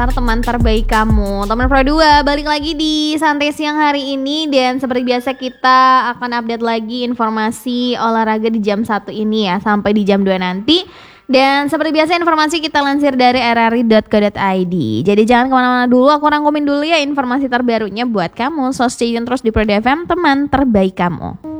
Teman terbaik kamu. Teman Pro 2 balik lagi di Santai Siang hari ini. Dan seperti biasa kita akan update lagi informasi olahraga di jam 1 ini ya, sampai di jam 2 nanti. Dan seperti biasa informasi kita lansir dari rri.co.id. Jadi jangan kemana-mana dulu, aku rangkumin dulu ya informasi terbarunya buat kamu. So stay tune terus di Pro FM, teman terbaik kamu.